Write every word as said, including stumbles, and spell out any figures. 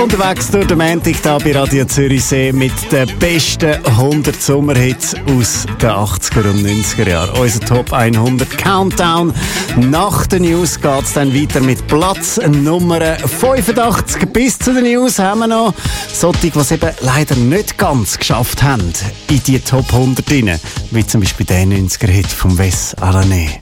Unterwegs durch den Montag hier bei Radio Zürichsee mit den besten hundert Sommerhits aus den achtziger und neunziger Jahren. Unser Top hundert Countdown. Nach den News geht es dann weiter mit Platz Nummer fünfundachtzig. Bis zu den News haben wir noch solche, die es eben leider nicht ganz geschafft haben in die Top hundert rein. Wie zum Beispiel der neunziger-Hit von Wes Alané.